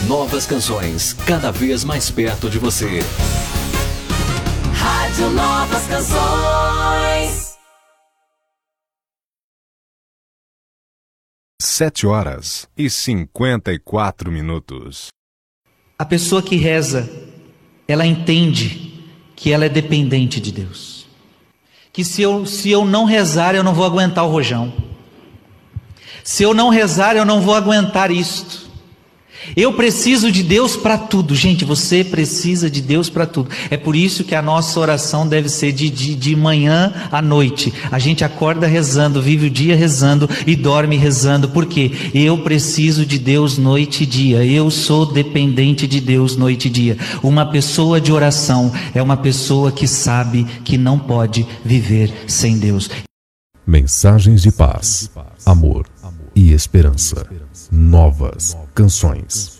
Novas canções, cada vez mais perto de você. Rádio Novas Canções. 7h54. A pessoa que reza, ela entende que ela é dependente de Deus. Que se eu não rezar, eu não vou aguentar o rojão. Se eu não rezar, eu não vou aguentar isto. Eu preciso de Deus para tudo. Gente, você precisa de Deus para tudo. É por isso que a nossa oração deve ser de manhã à noite. A gente acorda rezando, vive o dia rezando e dorme rezando. Por quê? Eu preciso de Deus noite e dia. Eu sou dependente de Deus noite e dia. Uma pessoa de oração é uma pessoa que sabe que não pode viver sem Deus. Mensagens de paz, amor e esperança. Novas canções.